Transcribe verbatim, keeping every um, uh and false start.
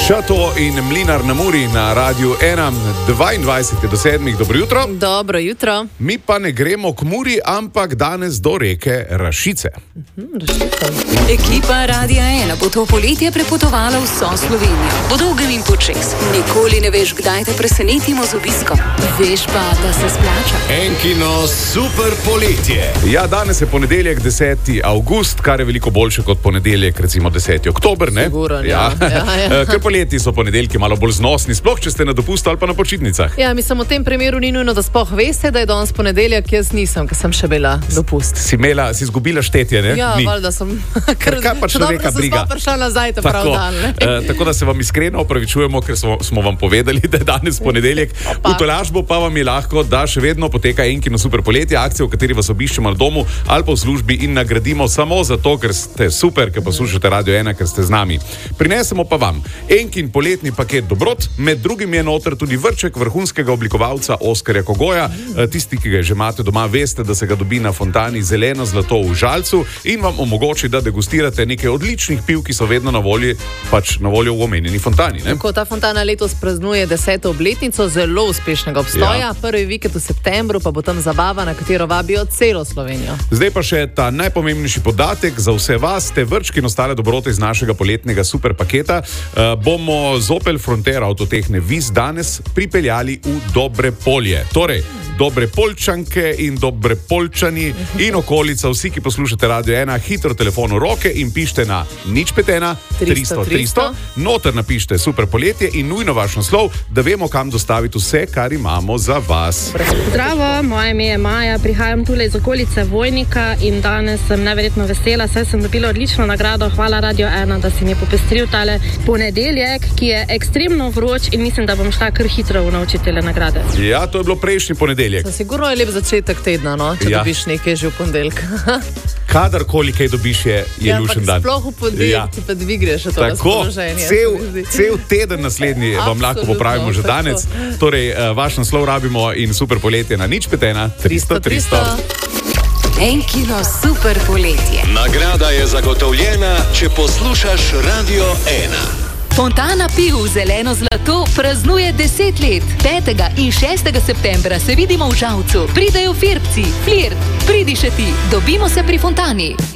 Šato in Mlinar na Muri na Radiu ena, dvaindvajset do sedmih. Dobro jutro. Dobro jutro. Mi pa ne gremo k Muri, ampak danes do reke Rašice. Ekipa Radia ena bo to poletje prepotovala vso Slovenijo. Po dolgem in počez. Nikoli ne veš, kdaj te presenetimo z obiskom. Veš pa, da se splača. Enkino super poletje. Ja, danes je ponedeljek, deseti avgust, kar je veliko boljše kot ponedeljek, recimo deseti oktober, ne? Siguran, ja. ja. ja, ja. Ker poleti so ponedeljki malo bolj znosni, sploh če ste na dopustu ali pa na počitnicah. Ja, mislim, v tem primeru ni nujno, da sploh veste, da je danes ponedeljek, jaz nisem, ker sem še bila dopust. Si imela, si izgubila štetje, ne? Ja, Ni. valjda sem. Ker kaj pa človeka briga. Dobro, sem prišla nazaj, ta prav dan. Uh, tako da se vam iskreno opravičujemo, ker smo, smo vam povedali, da je danes ponedeljek. V tolažbo pa vam je lahko, da še vedno poteka Enkino super poletje, akcija, v kateri vas obiščemo na domu ali pa v službi in nagradimo samo zato, ker ste super, ker poslušate Radio ena, ker ste z nami. Prinesemo pa vam Enkin poletni paket dobrot, med drugim je noter tudi vrček vrhunskega oblikovalca Oskarja Kogoja. Tisti, ki ga že imate doma, veste, da se ga dobi na fontani Zeleno zlato v Žalcu in vam omogoči, da degustirate nekaj odličnih piv, ki so vedno na voljo, pač na voljo v omenjeni fontani. Ne? Tako, ta fontana letos praznuje deseto obletnico zelo uspešnega obstoja. Ja. Prvi vikend v septembru pa bo tam zabava, na katero vabijo celo Slovenijo. Zdaj pa še ta najpomembnejši podatek za vse vas, te vrčki in ostale dobrote iz našega poletnega super paketa. Uh, bomo z Opel Frontera avtotehne Vis danes pripeljali v Dobre Polje. Torej, Dobre Poljčanke in Dobre Poljčani in okolica, vsi, ki poslušate Radio ena, hitro telefon v roke in pište na nič pet ena tristo tristo. Noter napište super poletje in nujno vaš naslov, da vemo, kam dostaviti vse, kar imamo za vas. Zdravo, moje ime je Maja, prihajam tule iz okolice Vojnika in danes sem neverjetno vesela, saj sem dobila odlično nagrado. Hvala Radio ena, da si mi popestril tale ponedeljek, ki je ekstremno vroč in mislim, da bom šla kar hitro v naučitele nagrade. Ja, to je bilo prejšnji ponedeljek. Sigurno je lep začetek tedna, no? Če Ja. dobiš nekaj že v ponedeljka. Kadarkoli kaj dobiš, je, je Ja, lušen ampak dan. sploh v ponedeljek Ja. ti pa dvigreš to Tako, razpoloženje. cel, se mi zdi. cel teden naslednji vam lahko Absolutno, popravimo že tako. danes. Torej, uh, vaš naslov rabimo in super poletje na nič pet ena tristo tristo. Enkino super poletje. Nagrada je zagotovljena, če poslušaš Radio ena. Fontana piv Zeleno zlato praznuje deset let. petega in šestega septembra se vidimo v Žalcu. Pridejo Firbci, Flirt, pridi še ti. Dobimo se pri fontani.